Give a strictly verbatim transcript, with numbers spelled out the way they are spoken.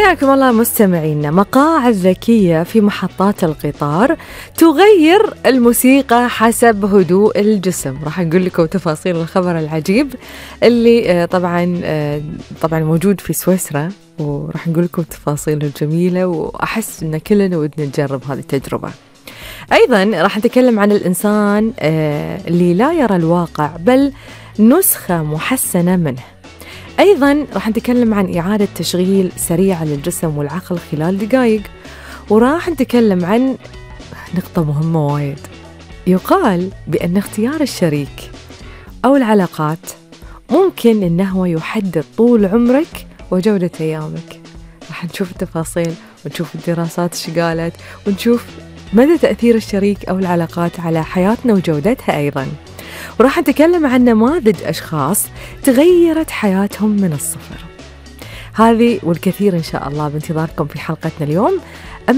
حياكم الله مستمعينا. مقاعد ذكية في محطات القطار تغير الموسيقى حسب هدوء الجسم. راح نقول لكم تفاصيل الخبر العجيب اللي طبعا طبعا موجود في سويسرا، وراح نقول لكم تفاصيله الجميلة، وأحس إن كلنا ودنا نجرب هذه التجربة. أيضا راح نتكلم عن الإنسان اللي لا يرى الواقع بل نسخة محسنة منه. أيضا راح نتكلم عن إعادة تشغيل سريعة للجسم والعقل خلال دقائق. وراح نتكلم عن نقطة مهمة وايد، يقال بأن اختيار الشريك أو العلاقات ممكن أنه يحدد طول عمرك وجودة أيامك. راح نشوف التفاصيل ونشوف الدراسات ايش قالت، ونشوف مدى تأثير الشريك أو العلاقات على حياتنا وجودتها أيضا. وراح نتكلم عن نماذج أشخاص تغيرت حياتهم من الصفر. هذه والكثير إن شاء الله بانتظاركم في حلقتنا اليوم.